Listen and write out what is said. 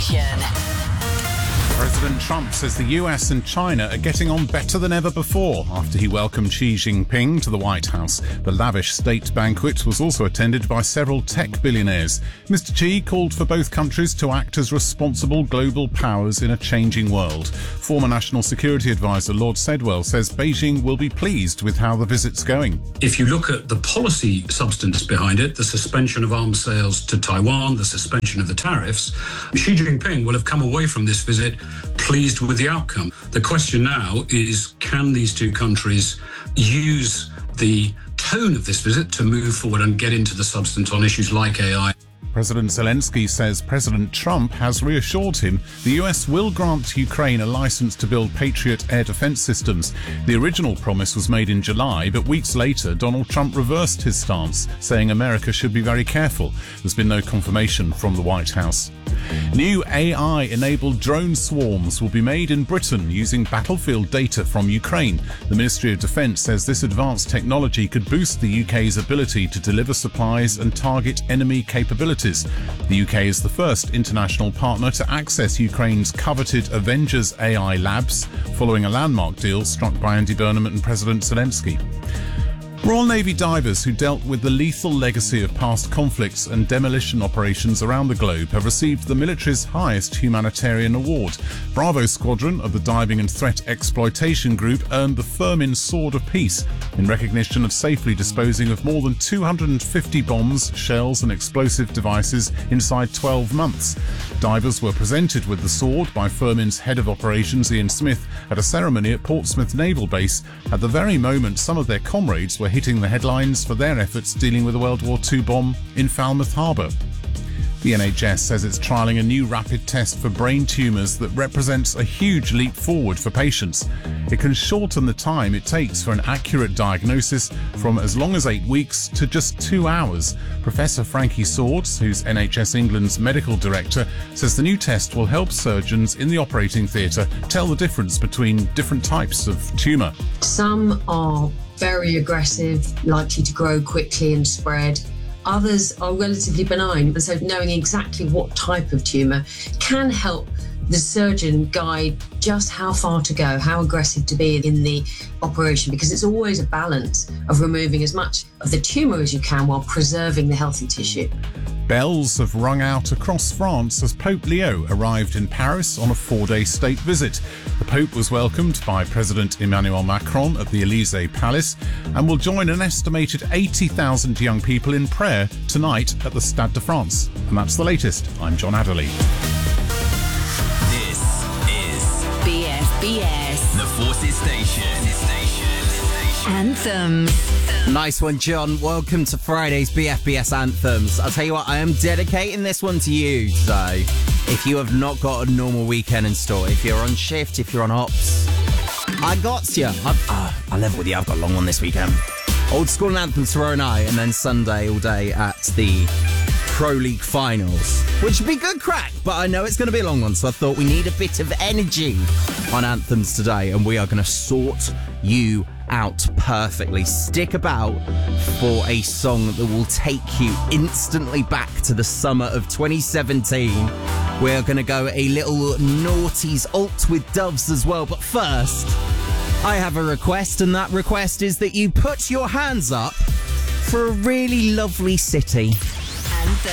station. President Trump says the US and China are getting on better than ever before after he welcomed Xi Jinping to the White House. The lavish state banquet was also attended by several tech billionaires. Mr. Xi called for both countries to act as responsible global powers in a changing world. Former National Security Advisor Lord Sedwell says Beijing will be pleased with how the visit's going. If you look at the policy substance behind it, the suspension of arms sales to Taiwan, the suspension of the tariffs, Xi Jinping will have come away from this visit pleased with the outcome. The question now is, can these two countries use the tone of this visit to move forward and get into the substance on issues like AI? President Zelensky says President Trump has reassured him the US will grant Ukraine a license to build Patriot air defense systems. The original promise was made in July, but weeks later Donald Trump reversed his stance, saying America should be very careful. There's been no confirmation from the White House. New AI-enabled drone swarms will be made in Britain using battlefield data from Ukraine. The Ministry of Defence says this advanced technology could boost the UK's ability to deliver supplies and target enemy capabilities. The UK is the first international partner to access Ukraine's coveted Avengers AI labs, following a landmark deal struck by Andy Burnham and President Zelensky. Royal Navy divers who dealt with the lethal legacy of past conflicts and demolition operations around the globe have received the military's highest humanitarian award. Bravo Squadron of the Diving and Threat Exploitation Group earned the Firmin Sword of Peace in recognition of safely disposing of more than 250 bombs, shells and explosive devices inside 12 months. Divers were presented with the sword by Firmin's head of operations Ian Smith at a ceremony at Portsmouth Naval Base at the very moment some of their comrades were hitting the headlines for their efforts dealing with a World War II bomb in Falmouth Harbour. The NHS says it's trialling a new rapid test for brain tumours that represents a huge leap forward for patients. It can shorten the time it takes for an accurate diagnosis from as long as 8 weeks to just 2 hours. Professor Frankie Swords, who's NHS England's medical director, says the new test will help surgeons in the operating theatre tell the difference between different types of tumour. Some are very aggressive, likely to grow quickly and spread. Others are relatively benign, and so knowing exactly what type of tumour can help the surgeon guide just how far to go, how aggressive to be in the operation, because it's always a balance of removing as much of the tumour as you can while preserving the healthy tissue. Bells have rung out across France as Pope Leo arrived in Paris on a 4-day state visit. The Pope was welcomed by President Emmanuel Macron at the Élysée Palace and will join an estimated 80,000 young people in prayer tonight at the Stade de France. And that's the latest. I'm John Adderley. This is BFBS, The Forces Station. Anthems. Nice one, John. Welcome to Friday's BFBS Anthems. I'll tell you what, I am dedicating this one to you. So, if you have not got a normal weekend in store, if you're on shift, if you're on ops, I got you. I level with you. I've got a long one this weekend. Old School and Anthems tomorrow night, and then Sunday all day at the Pro League finals, which would be good crack, but I know it's going to be a long one, so I thought we need a bit of energy on Anthems today, and we are going to sort you out perfectly. Stick about for a song that will take you instantly back to the summer of 2017. We're going to go a little noughties alt with Doves as well, but first, I have a request, and that request is that you put your hands up for a really lovely city.